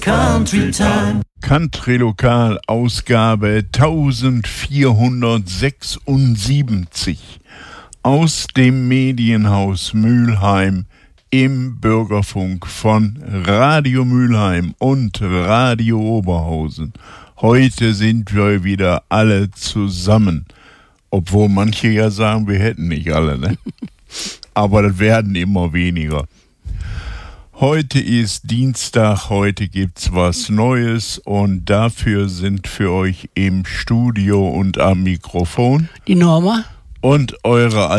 Country Time. Country Lokal, Ausgabe 1476 aus dem Medienhaus Mülheim im Bürgerfunk von Radio Mülheim und Radio Oberhausen. Heute sind wir wieder alle zusammen, obwohl manche ja sagen, wir hätten nicht alle, ne? Aber das werden immer weniger. Heute ist Dienstag, heute gibt's was Neues und dafür sind für euch im Studio und am Mikrofon die Norma und eure